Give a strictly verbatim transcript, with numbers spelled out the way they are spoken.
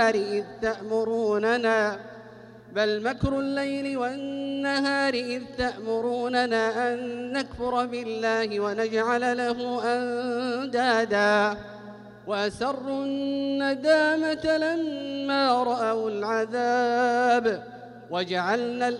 إذ تأمروننا بل مكر الليل والنهار إذ تأمروننا أن نكفر بالله ونجعل له أندادا وأسروا الندامة لما رأوا العذاب وجعلنا